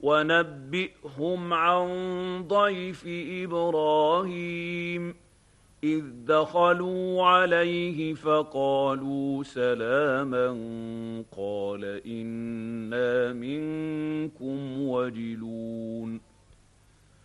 ونبئهم عن ضيف إبراهيم إذ دخلوا عليه فقالوا سلاما قال إنا منكم وجلون